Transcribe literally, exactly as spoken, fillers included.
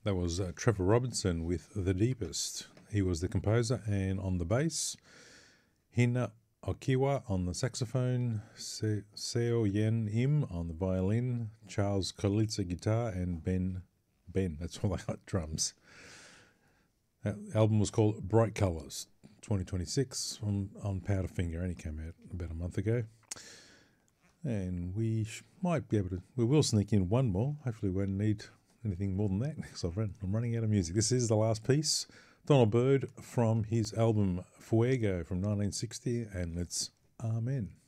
That was uh, Trevor Robinson with The Deepest. He was the composer, and on the bass, Hina Okiwa on the saxophone, Se- Seo Yen Im on the violin, Charles Kolitza guitar, and Ben, Ben, that's all they got, drums. That album was called Bright Colours, twenty twenty-six, on, on Powderfinger, only came out about a month ago. And we sh- might be able to, we will sneak in one more. Hopefully we won't need anything more than that, because I've run, I'm running out of music. This is the last piece. Donald Byrd from his album Fuego from nineteen sixty, and it's Amen.